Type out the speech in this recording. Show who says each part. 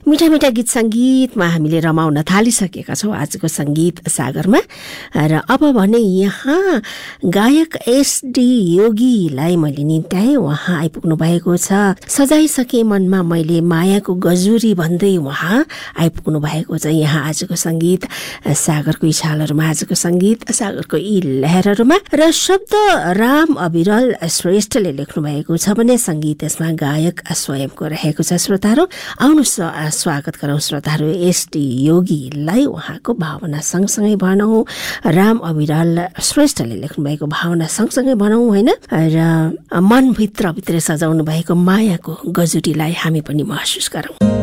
Speaker 1: मिठा मिठा गीत सङ्गीतमा हामीले रमाउन थालिसकेका छौँ आजको सङ्गीत सागरमा। र अब भने यहाँ गायक एसडी योगीलाई मैले निम्त्याएँ। उहाँ आइपुग्नु भएको छ। सजाइसके मनमा मैले मायाको गजुरी भन्दै उहाँ आइपुग्नु भएको छ। यहाँ आजको सङ्गीत सागरको इछालहरूमा, आजको सङ्गीत सागरको यी लहरहरूमा। र शब्द राम अविरल श्रेष्ठले लेख्नु भएको छ भने सङ्गीत यसमा गायक स्वयंको रहेको छ। श्रोताहरू आउनु स्वागत गरौँ श्रोताहरू एसडी योगीलाई। उहाँको भावना सँगसँगै भनौँ, राम अविरल श्रेष्ठले लेख्नु भएको भावना सँगसँगै भनौँ होइन। र मनभित्र सजाउनु भएको मायाको गजुरीलाई हामी पनि महसुस गरौँ।